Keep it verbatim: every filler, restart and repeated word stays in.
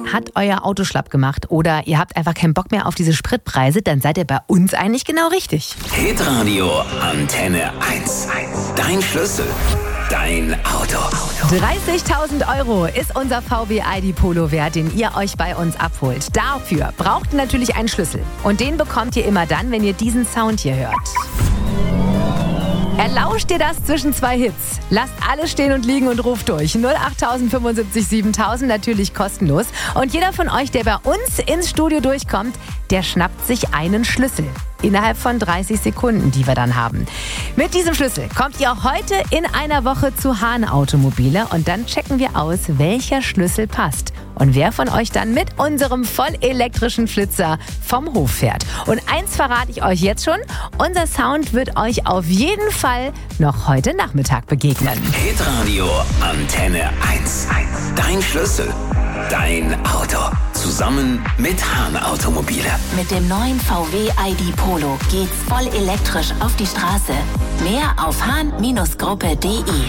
hat euer Auto schlapp gemacht oder ihr habt einfach keinen Bock mehr auf diese Spritpreise, dann seid ihr bei uns eigentlich genau richtig. Hitradio Antenne eins. Dein Schlüssel, dein Auto. dreißigtausend Euro ist unser V W I D Polo wert, den ihr euch bei uns abholt. Dafür braucht ihr natürlich einen Schlüssel. Und den bekommt ihr immer dann, wenn ihr diesen Sound hier hört. Erlauscht ihr das zwischen zwei Hits? Lasst alles stehen und liegen und ruft durch. null acht fünfundsiebzig siebentausend, natürlich kostenlos. Und jeder von euch, der bei uns ins Studio durchkommt, der schnappt sich einen Schlüssel. Innerhalb von dreißig Sekunden, die wir dann haben. Mit diesem Schlüssel kommt ihr heute in einer Woche zu Hahn Automobile und dann checken wir aus, welcher Schlüssel passt. Und wer von euch dann mit unserem vollelektrischen Flitzer vom Hof fährt. Und eins verrate ich euch jetzt schon, unser Sound wird euch auf jeden Fall noch heute Nachmittag begegnen. Hitradio Antenne eins. Dein Schlüssel, dein Auto. Zusammen mit Hahn Automobile. Mit dem neuen V W I D Polo geht's voll elektrisch auf die Straße. Mehr auf hahn Gruppe punkt de.